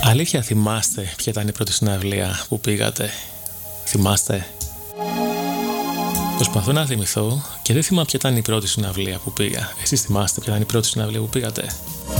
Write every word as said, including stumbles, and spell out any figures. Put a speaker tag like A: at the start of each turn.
A: Αλήθεια, θυμάστε ποια ήταν η πρώτη συναυλία που πήγατε? Θυμάστε? Προσπαθώ να θυμηθώ και δεν θυμάμαι ποια ήταν η πρώτη συναυλία που πήγα. Εσείς θυμάστε ποια ήταν η πρώτη συναυλία που πήγατε?